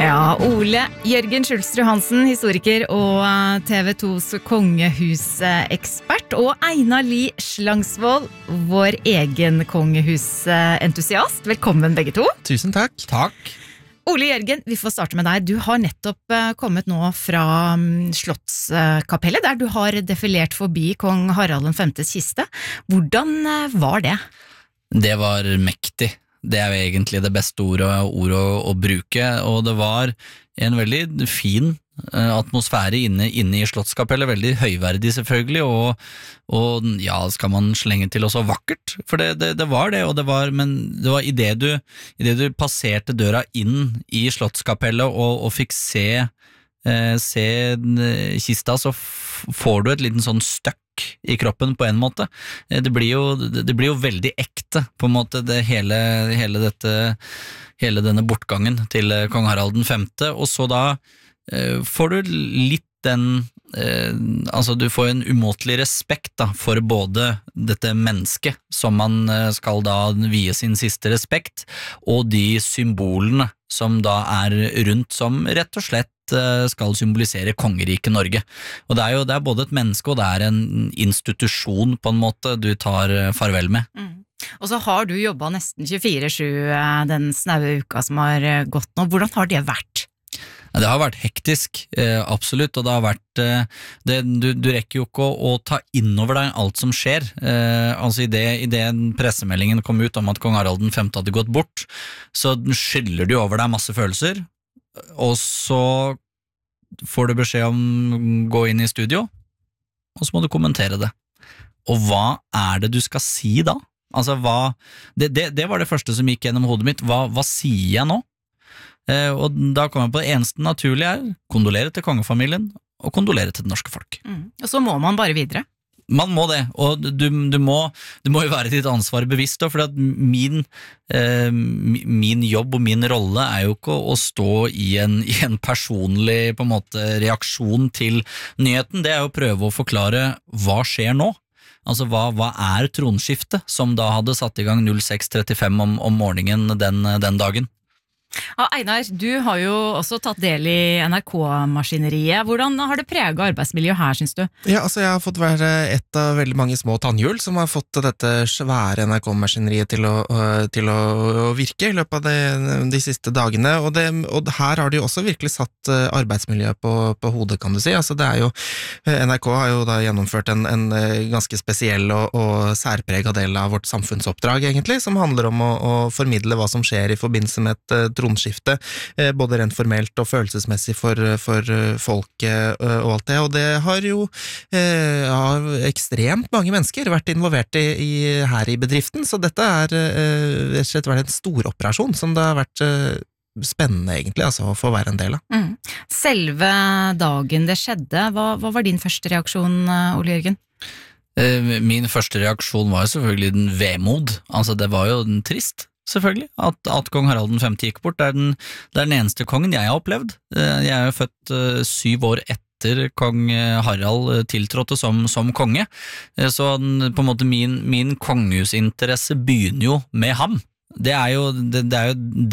Ja, Ole Jørgen Schulstrud Hansen, historiker og TV2s kongehusekspert, og Einar Lie Slangsvold, vår egen kongehusentusiast. Velkommen begge to. Tusen takk. Takk. Ole Jørgen, vi får starte med deg. Du har nettopp kommet nå fra Slottskapellet, der du har defilert forbi kong Harald den 5.s kiste. Hvordan var det? Det var mektig. Det jo egentlig det beste ordet å bruke, og det var en veldig fin atmosfære inne i Slottskapellet, veldig høyverdig selvfølgelig, og ja, skal man slenge til også vakkert, for det var det, men det var i det du passerte døra inn i Slottskapellet og fikk se kista, så får du et liten sånn støkk i kroppen på en måte. Det blir jo veldig ekte på en måte, hele denne bortgangen til kong Harald den 5., og så da får du litt altså du får en umåtelig respekt da, for både dette mennesket som man skal da vie sin siste respekt, og de symbolene som da rundt, som rett og slett skal symbolisere kongeriket Norge. Og det er både et menneske, og det en institusjon på en måte du tar farvel med. Og så har du jobbet nesten 24/7 den snaue uka som har gått nå. Hvordan har det vært? Det har vært hektisk, absolutt, og det har vært du rekker jo ikke å ta inn over deg alt som skjer. Altså i det pressemeldingen kom ut om at kong Harald den 5. hadde gått bort, så skyller du over deg masse følelser, og så får du beskjed om gå inn i studio, og så må du kommentere det. Og hva det du skal si da? Altså det var det første som gikk gjennom hodet mitt. Hva sier jeg nå? Og da kom jeg på det eneste naturlige kondolere til kongefamilien og kondolere til det norske folk. Og så må man bare videre. Man må det, og du må jo være ditt ansvar bevisst, for at min jobb og min rolle jo ikke å stå i en personlig på en måte reaksjon til nyheten. Det jo å prøve å forklare hva skjer nå. Altså hva tronskiftet som da hadde satt i gang 06:35 om morgenen den dagen. Ja, Einar, du har jo også tatt del i NRK-maskineriet. Hvordan har det preget arbeidsmiljøet her, synes du? Ja, altså jeg har fått være et av veldig mange små tannhjul som har fått dette svære NRK-maskineriet til å virke i løpet av de siste dagene, og her har de jo også virkelig satt arbeidsmiljøet på hodet, kan du si. Altså NRK har jo da gjennomført en ganske spesiell og særpreget del av vårt samfunnsoppdrag, egentlig, som handler om å formidle hva som skjer i forbindelse med et tronskifte, både rent formelt og følelsesmessig for folket og alt det, og det har jo ekstremt mange mennesker vært involvert her i bedriften, så dette rett og slett vært en stor operasjon som det har vært spennende egentlig, altså å få være en del av. Selve dagen det skjedde, hva var din første reaksjon, Ole Jørgen? Min første reaksjon var jo selvfølgelig den vemod, altså det var jo den trist, selvfølgelig, at kong Harald den 5. gikk bort. Det den eneste kongen jeg har opplevd. Jeg jo født 7 år etter kong Harald tiltrådte som konge, så på en måte min kongehusinteresse begynner jo med ham. Det jo